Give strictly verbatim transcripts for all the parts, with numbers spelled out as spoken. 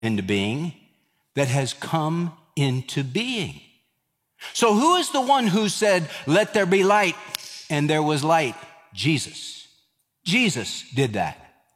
into being that has come into being. So who is the one who said, let there be light, and there was light? Jesus. Jesus did that.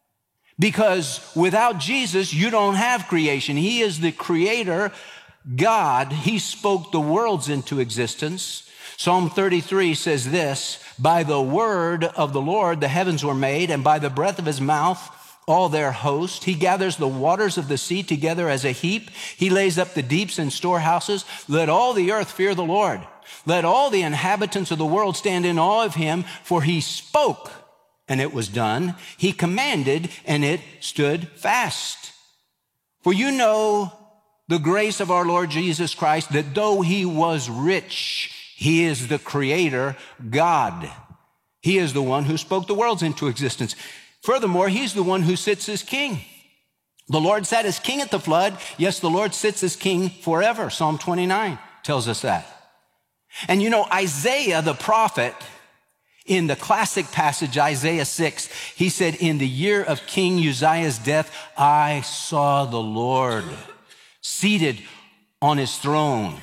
Because without Jesus, you don't have creation. He is the creator, God. He spoke the worlds into existence. Psalm thirty-three says this, by the word of the Lord, the heavens were made, and by the breath of his mouth, all their host. He gathers the waters of the sea together as a heap. He lays up the deeps in storehouses. Let all the earth fear the Lord. Let all the inhabitants of the world stand in awe of him, for he spoke, and it was done. He commanded, and it stood fast. For you know the grace of our Lord Jesus Christ, that though he was rich, he is the creator, God. He is the one who spoke the worlds into existence. Furthermore, he's the one who sits as king. The Lord sat as king at the flood. Yes, the Lord sits as king forever. Psalm twenty-nine tells us that. And you know, Isaiah, the prophet, in the classic passage, Isaiah six, he said, in the year of King Uzziah's death, I saw the Lord seated on his throne,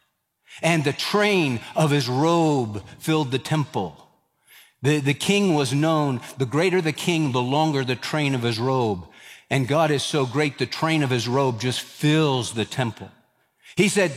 and the train of his robe filled the temple. The, the king was known, the greater the king, the longer the train of his robe. And God is so great, the train of his robe just fills the temple. He said,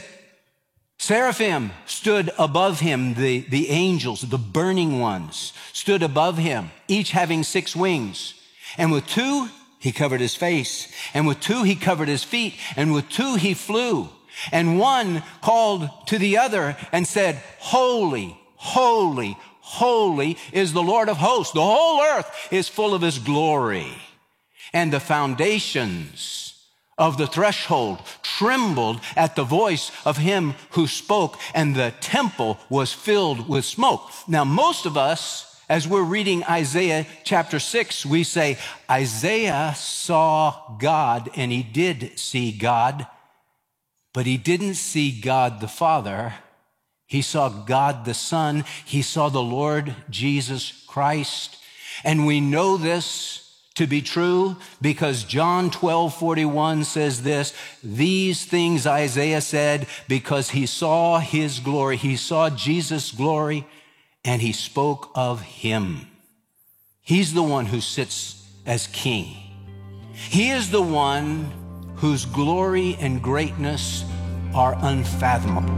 seraphim stood above him, the, the angels, the burning ones, stood above him, each having six wings. And with two, he covered his face. And with two, he covered his feet. And with two, he flew. And one called to the other and said, holy, holy, holy is the Lord of hosts. The whole earth is full of his glory. And the foundations of the threshold trembled at the voice of him who spoke, and the temple was filled with smoke. Now, most of us, as we're reading Isaiah chapter six, we say, Isaiah saw God, and he did see God, but he didn't see God the Father. He saw God the Son. He saw the Lord Jesus Christ. And we know this to be true because John twelve forty-one says this, these things Isaiah said because he saw his glory. He saw Jesus' glory, and he spoke of him. He's the one who sits as king. He is the one whose glory and greatness are unfathomable.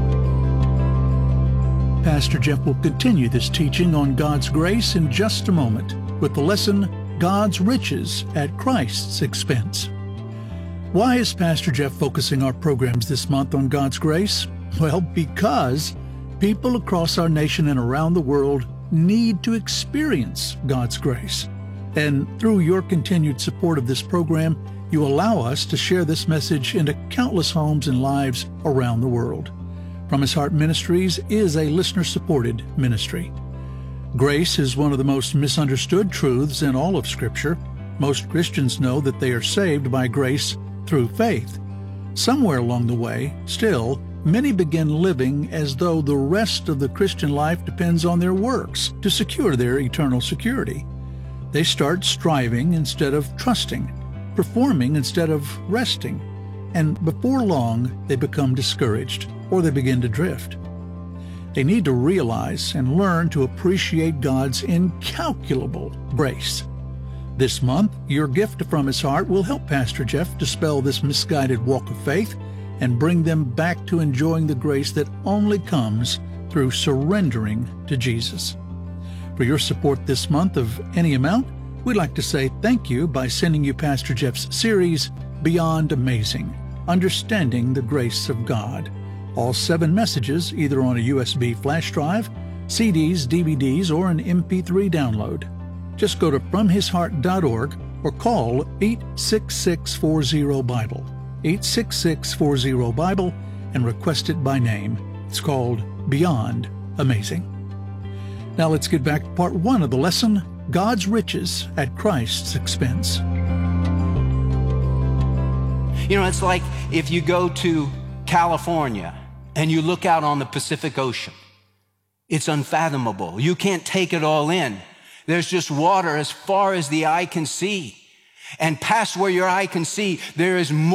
Pastor Jeff will continue this teaching on God's grace in just a moment with the lesson, God's Riches at Christ's Expense. Why is Pastor Jeff focusing our programs this month on God's grace? Well, because people across our nation and around the world need to experience God's grace. And through your continued support of this program, you allow us to share this message into countless homes and lives around the world. From His Heart Ministries is a listener-supported ministry. Grace is one of the most misunderstood truths in all of Scripture. Most Christians know that they are saved by grace through faith. Somewhere along the way, still, many begin living as though the rest of the Christian life depends on their works to secure their eternal security. They start striving instead of trusting, performing instead of resting, and before long, they become discouraged or they begin to drift. They need to realize and learn to appreciate God's incalculable grace. This month, your gift from His Heart will help Pastor Jeff dispel this misguided walk of faith and bring them back to enjoying the grace that only comes through surrendering to Jesus. For your support this month of any amount, we'd like to say thank you by sending you Pastor Jeff's series, Beyond Amazing, Understanding the Grace of God. All seven messages, either on a U S B flash drive, C Ds, D V Ds, or an M P three download. Just go to from his heart dot org or call eight six six four zero Bible, eight six six four zero Bible, and request it by name. It's called Beyond Amazing. Now let's get back to part one of the lesson, God's Riches at Christ's Expense. You know, it's like if you go to California and you look out on the Pacific Ocean. It's unfathomable. You can't take it all in. There's just water as far as the eye can see. And past where your eye can see, there is more.